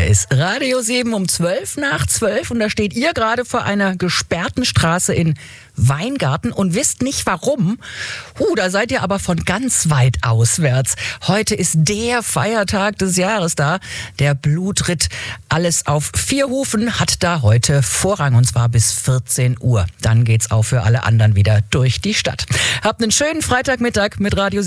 ist Radio 7 um 12 nach 12 und da steht ihr gerade vor einer gesperrten Straße in Weingarten und wisst nicht warum. Da seid ihr aber von ganz weit auswärts. Heute ist der Feiertag des Jahres da. Der Blutritt, alles auf 4 Hufen, hat da heute Vorrang und zwar bis 14 Uhr. Dann geht's auch für alle anderen wieder durch die Stadt. Habt einen schönen Freitagmittag mit Radio 7.